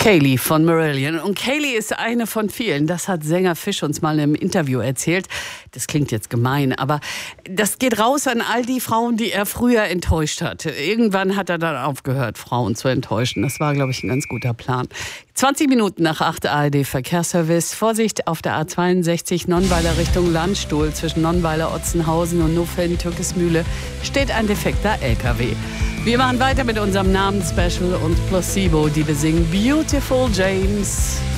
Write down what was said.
Kaylee von Marillion. Und Kaylee ist eine von vielen. Das hat Sänger Fish uns mal im Interview erzählt. Das klingt jetzt gemein, aber das geht raus an all die Frauen, die er früher enttäuscht hat. Irgendwann hat er dann aufgehört, Frauen zu enttäuschen. Das war, glaube ich, ein ganz guter Plan. 20 Minuten nach 8 ARD Verkehrsservice. Vorsicht auf der A62 Nonnweiler Richtung Landstuhl. Zwischen Nonnweiler, Otzenhausen und Nofelden-Türkismühle steht ein defekter LKW. Wir machen weiter mit unserem Namensspecial und Placebo, die besingen Beautiful James.